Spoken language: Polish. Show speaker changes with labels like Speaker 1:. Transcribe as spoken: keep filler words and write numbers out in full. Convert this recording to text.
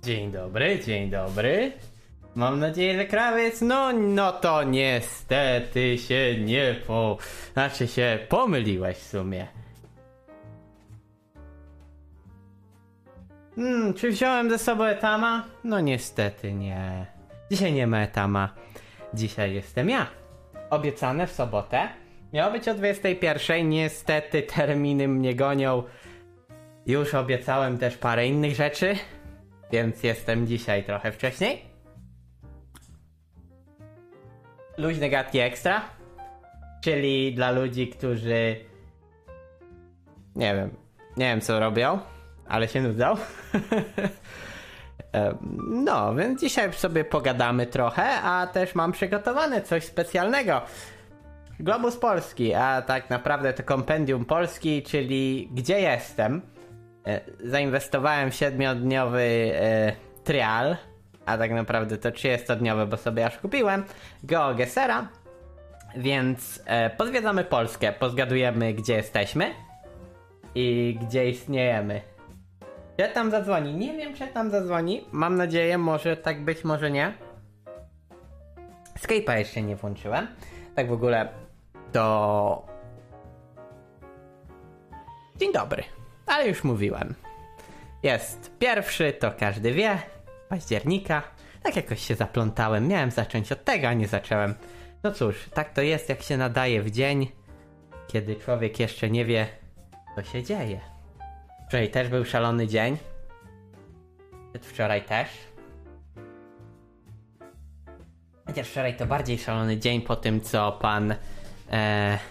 Speaker 1: Dzień dobry, dzień dobry. Mam nadzieję, że krawiec, no, no to niestety się nie po... Znaczy się pomyliłeś w sumie. Hmm, czy wziąłem ze sobą Etama? No niestety nie. Dzisiaj nie ma Etama. Dzisiaj jestem ja. Obiecane w sobotę. Miało być o dwudziestej pierwszej. Niestety terminy mnie gonią. Już obiecałem też parę innych rzeczy. Więc jestem dzisiaj trochę wcześniej. Luźne gadki ekstra. Czyli dla ludzi, którzy... Nie wiem. Nie wiem co robią. Ale się nudzą. No, więc dzisiaj sobie pogadamy trochę, a też mam przygotowane coś specjalnego. Globus Polski, a tak naprawdę to Kompendium Polski, czyli Gdzie jestem. Zainwestowałem w siedmiodniowy e, trial, a tak naprawdę to trzydziestodniowy, bo sobie aż kupiłem, GeoGesera. Więc e, pozwiedzamy Polskę, pozgadujemy gdzie jesteśmy i gdzie istniejemy. Czy tam zadzwoni? Nie wiem, czy tam zadzwoni. Mam nadzieję, może tak być, może nie. Skype'a jeszcze nie włączyłem. Tak w ogóle to... Dzień dobry. Ale już mówiłem. Jest pierwszy, to każdy wie. Października. Tak jakoś się zaplątałem. Miałem zacząć od tego, a nie zacząłem. No cóż, tak to jest, jak się nadaje w dzień, kiedy człowiek jeszcze nie wie, co się dzieje. Wczoraj też był szalony dzień. Wczoraj też. Chociaż wczoraj to bardziej szalony dzień po tym, co pan e,